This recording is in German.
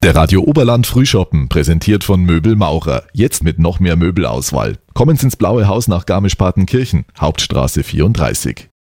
Der Radio Oberland Frühschoppen, präsentiert von Möbel Maurer. Jetzt mit noch mehr Möbelauswahl. Kommen Sie ins Blaue Haus nach Garmisch-Partenkirchen, Hauptstraße 34.